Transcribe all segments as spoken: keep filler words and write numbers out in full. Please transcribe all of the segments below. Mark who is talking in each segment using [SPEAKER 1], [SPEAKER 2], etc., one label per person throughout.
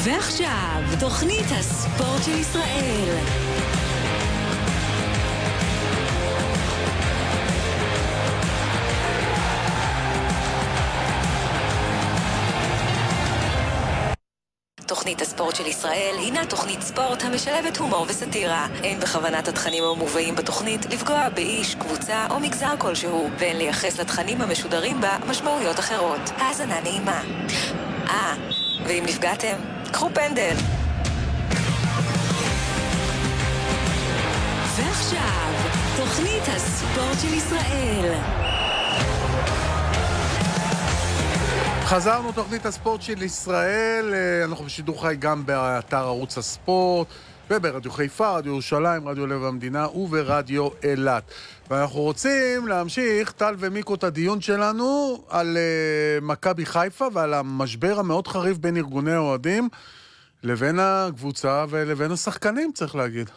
[SPEAKER 1] ועכשיו, תוכנית הספורט של ישראל. תוכנית הספורט של ישראל הינה תוכנית ספורט המשלבת הומור וסטירה. אין בכוונת התכנים המובאים בתוכנית לפגוע באיש, קבוצה או מגזר כלשהו, ואין לייחס לתכנים המשודרים בה משמעויות אחרות. האזנה נעימה. אה, ואם נפגעתם, קחו פנדל. ועכשיו, תוכנית הספורט של ישראל.
[SPEAKER 2] חזרנו תוכנית הספורט של ישראל, אנחנו בשידור חי גם באתר ערוץ הספורט וברדיו חיפה, רדיו ירושלים, רדיו לב המדינה וברדיו אילת. ואנחנו רוצים להמשיך, טל ומיקו, את הדיון שלנו על uh, מכבי חיפה ועל המשבר המאוד חריף בין ארגוני אוהדים לבין הקבוצה ולבין השחקנים, צריך להגיד.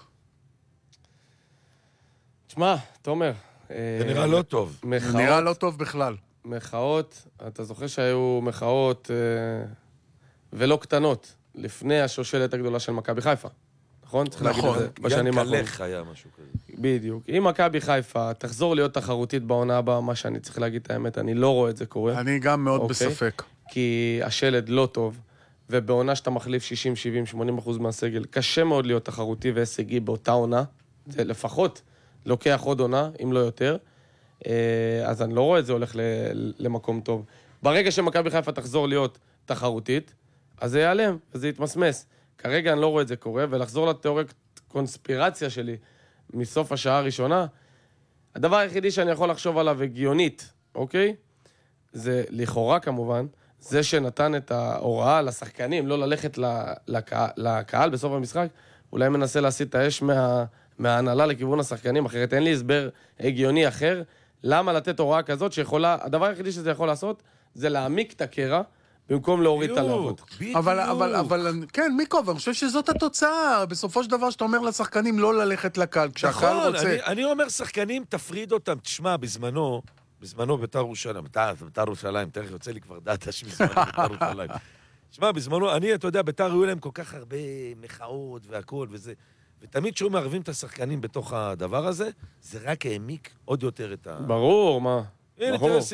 [SPEAKER 3] תשמע, תומר.
[SPEAKER 4] זה נראה לא טוב.
[SPEAKER 2] זה נראה לא טוב בכלל.
[SPEAKER 3] מחאות, אתה זוכר שהיו מחאות אה, ולא קטנות לפני השושלת הגדולה של מכבי חיפה, נכון? צריך להגיד את זה בשנים האחרונות.
[SPEAKER 4] ינקלך היה משהו כזה.
[SPEAKER 3] בדיוק. אם מכבי חיפה תחזור להיות תחרותית בעונה הבאה, מה שאני צריך להגיד את האמת, אני לא רואה את זה קורה.
[SPEAKER 2] אני גם מאוד
[SPEAKER 3] אוקיי?
[SPEAKER 2] בספק.
[SPEAKER 3] כי השלד לא טוב, ובעונה שאתה מחליף שישים, שבעים, שמונים אחוז מהסגל, קשה מאוד להיות תחרותי והישגי באותה עונה. זה לפחות לוקח עוד עונה, אם לא יותר. אז אני לא רואה את זה הולך למקום טוב. ברגע שמכבי חיפה תחזור להיות תחרותית, אז זה ייעלם, וזה יתמסמס. כרגע אני לא רואה את זה קורה, ולחזור לתיאוריית קונספירציה שלי מסוף השעה הראשונה, הדבר היחידי שאני יכול לחשוב עליו הגיונית, אוקיי? זה לכאורה כמובן, זה שנתן את ההוראה לשחקנים, לא ללכת לקהל, לקהל בסוף המשחק, אולי מנסה להסיט את האש מה, מההנהלה לכיוון השחקנים, אחרת אין לי הסבר הגיוני אחר, למה לתת הוראה כזאת שיכולה, הדבר היחידי שזה יכול לעשות, זה להעמיק את הקרע, במקום להוריד את הלהבות.
[SPEAKER 2] אבל, אבל, אבל, כן, מיקו, אבל אני חושב שזאת התוצאה. בסופו של דבר שאתה אומר לשחקנים לא ללכת לקהל, כשהקהל
[SPEAKER 4] נכון,
[SPEAKER 2] רוצה...
[SPEAKER 4] אני, אני אומר שחקנים, תפריד אותם. תשמע, בזמנו, בזמנו בית"ר ירושלים, בית"ר ירושלים, תכף יוצא לי כבר דאטה שבזמנו בית"ר ירושלים. תשמע, בזמנו, אני, אתה יודע, בית"ר היו להם כל כך הרבה מחאות והכל וזה, ותמיד שהוא מערבים את השחקנים בתוך הדבר הזה, זה רק העמיק עוד יותר את ה...
[SPEAKER 3] ברור, מה?
[SPEAKER 4] הנה, תראה,